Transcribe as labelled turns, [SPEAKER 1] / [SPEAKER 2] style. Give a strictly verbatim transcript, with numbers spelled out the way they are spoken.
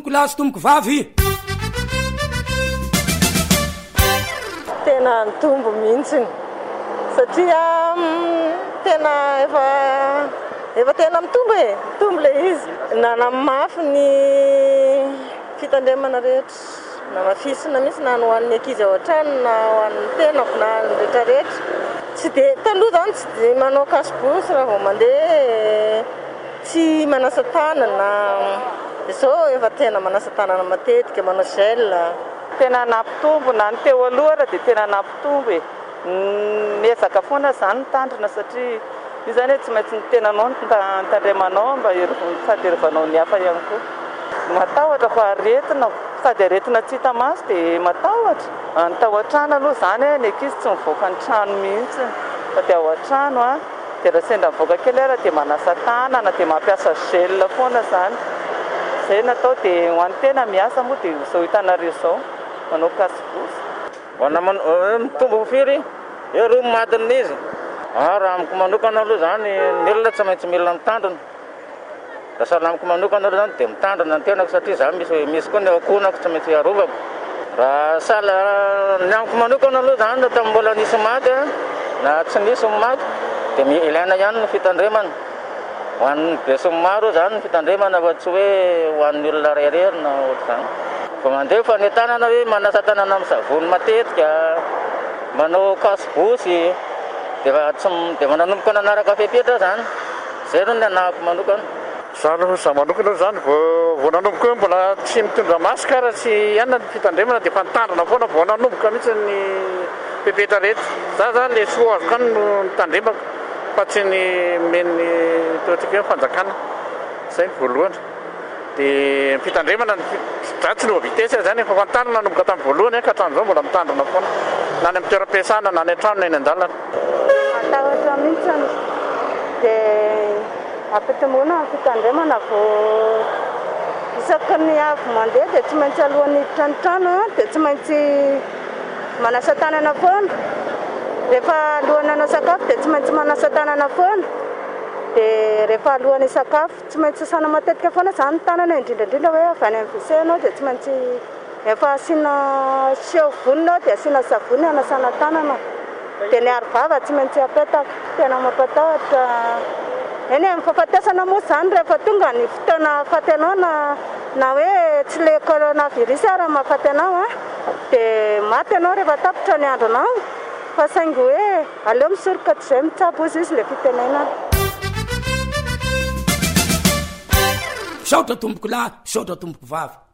[SPEAKER 1] Lasy tomboko vavy
[SPEAKER 2] tena nitombo mihitsiny satria tena efa efa tena mitombo e mitombo le izy nanamafy ny fitandremana rehetra na mafisina misy na ho an'ny ankizy ao an-trano na ho an'ny tenako na ny rehetrarehetra tsy dia taloha zany tsy dia manao kasibosy raha vao mandeha tsy manasa tanana izao efa tena manasa tanana matetika manao gel
[SPEAKER 3] tena nampitombo na ny teo aloha raha dia tena nampitombo e miezaka foana izany nitandrina satria io zany hoe tsy maintsy ny tenanao nitandremanao mba fahaterevanao ny hafa ihany koa matahotra fa aretina sady aretina tsy hita maso dia matahotra ny tao an-trano aloha izany ny ankizy tsy mivoaka ny trano mihitsy fa dia ao an-trano a dia raha sendra mivoaka kely ara dia manasa tanana dia mampiasa gel foana izany zay natao dia ho an'ny tena miasa moa dia izao hitanareo izao manao kasibosy
[SPEAKER 4] mitombo firy eo ro madina izy raha amiko manokana aloha zany ny olona tsy maintsy mila mitandrina da sahala amiko manokana aloha zany dia mitandrina ny tenako satria za misy misy koa ny akonako tsy maintsy arovako raha sahala ny amiko manokana aloha zany ta mbola nisy maty na tsy nisy maty dia ilaina ihany ny fitandremana ho an'ny be maro zany ny fitandremana fa tsy hoe ho an'ny olona reherery na ohatr'izany fa mandeha fa ny tanana hoe manasa tanana amin'ny savony matetika manao kasibosy dia tsy dia mananomboka nanaraka fepetra zany zay no ny anahako manokana
[SPEAKER 5] za aloha za manokana zany vao nanomboka hoe mbola tsy mitondra masika raha tsy ihany ny fitandremana dia fa nitandrina foana vao nanomboka mihitsy ny pepetra rehetra za zany le soa azo kany no nitandremako fa tsy ny meny toetrika hoe fanjakana zay ny voalohany dia fitandremana za tsy lova vitesy zany efa fantanana nanomboka tamin'ny voalohany ka hatramin'izao mbola mitandrina foana na ny amin'ny toeram-piasana na ny an-trano na eny an-dalana
[SPEAKER 2] matahotra mihitsy dia ampitomboana ny fitandremana vao isaky ny avy mandeha dia tsy maintsy alohan'ny hiditra ny trano dia tsy maintsy manasa tanana foana rehefa alohan'ny hanao sakafo dia tsy maintsy manasa tanana foana dia rehefa alohan'ny sakafo tsy maintsy sasana matetika foana izany ny tanana indrindrandrindra hoe avy any amin'ny W C anao dia tsy maintsy efa asiana savony dia asiana savony hanasana tanana dia ny arovava tsy maintsy apetaka tena mampatahotra eny amin'ny fahafatesana moa izany rehefa tonga ny fotoana faty anao na na hoe tsy le coronavirus ara mahafaty anao a dia maty anao rehefa tapitra ny andro anao fa saingy hoe aleo misoroka tsy izay mitsabo izy izy le fitenenana
[SPEAKER 1] saotra tomboko lahy saotra tomboko vavy